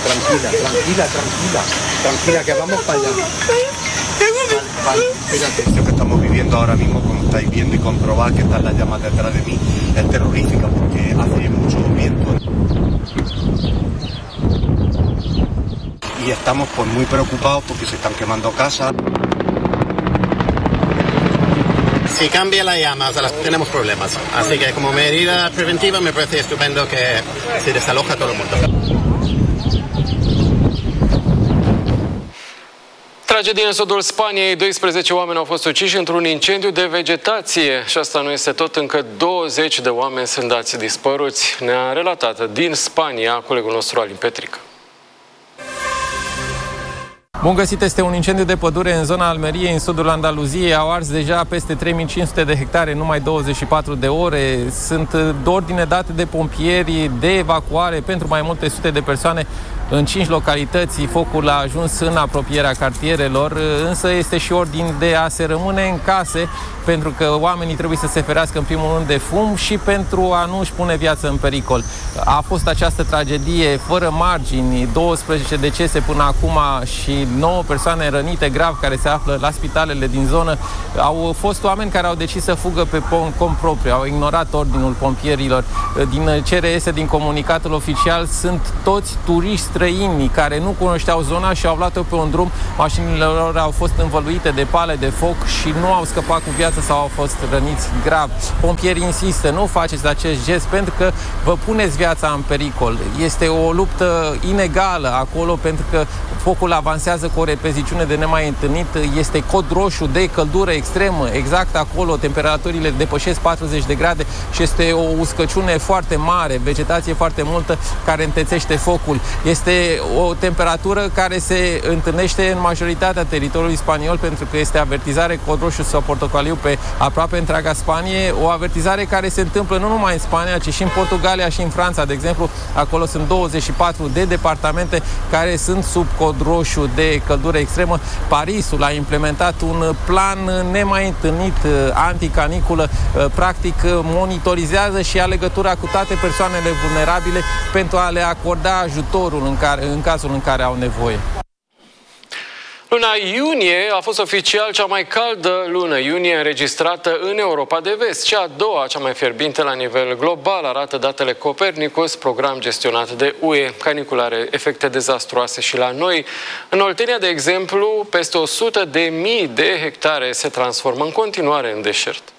tranquila, tranquila, tranquila, tranquila, que vamos para allá. Vale, fíjate, lo que estamos viviendo ahora mismo, como estáis viendo y comprobar que están las llamas detrás de mí, es terrorífica porque hace mucho viento. Y estamos pues muy preocupados porque se están quemando casas. Si cambia la llama, tenemos problemas. Así que como medida preventiva me parece estupendo que se desaloja todo el mundo. Tragedie în sudul Spaniei, 12 oameni au fost uciși într-un incendiu de vegetație. Și asta nu este tot, încă 20 de oameni sunt dați dispăruți. Ne-a relatat din Spania colegul nostru Alin Petrică. Bun găsit, este un incendiu de pădure în zona Almeriei, în sudul Andaluziei. Au ars deja peste 3500 de hectare în numai 24 de ore. Sunt ordine date de pompieri de evacuare pentru mai multe sute de persoane. În 5 localități focul a ajuns în apropierea cartierelor, însă este și ordin de a se rămâne în case, pentru că oamenii trebuie să se ferească în primul rând de fum și pentru a nu își pune viața în pericol. A fost această tragedie fără margini, 12 decese până acum și 9 persoane rănite grav care se află la spitalele din zonă. Au fost oameni care au decis să fugă pe cont propriu, au ignorat ordinul pompierilor. Din ce reiese din comunicatul oficial, sunt toți turiști străini care nu cunoșteau zona și au luat-o pe un drum. Mașinile lor au fost învăluite de pale de foc și nu au scăpat cu viață sau au fost răniți grav. Pompierii insistă, nu faceți acest gest pentru că vă puneți viața în pericol. Este o luptă inegală acolo pentru că focul avansează cu o repeziciune de nemai întâlnit. Este cod roșu de căldură extremă. Exact acolo temperaturile depășesc 40 de grade și este o uscăciune foarte mare, vegetație foarte multă care întețește focul. Este o temperatură care se întâlnește în majoritatea teritoriului spaniol pentru că este avertizare cod roșu sau portocaliu pe aproape întreaga Spanie, o avertizare care se întâmplă nu numai în Spania, ci și în Portugalia și în Franța, de exemplu. Acolo sunt 24 de departamente care sunt sub cod roșu de căldură extremă. Parisul a implementat un plan nemai întâlnit anticaniculă, practic monitorizează și ia legătura cu toate persoanele vulnerabile pentru a le acorda ajutorul în cazul în care au nevoie. Luna iunie a fost oficial cea mai caldă lună iunie înregistrată în Europa de Vest. Cea a doua, cea mai fierbinte la nivel global, arată datele Copernicus, program gestionat de UE. Canicula are efecte dezastruoase și la noi. În Oltenia, de exemplu, peste 100.000 de hectare se transformă în continuare în deșert.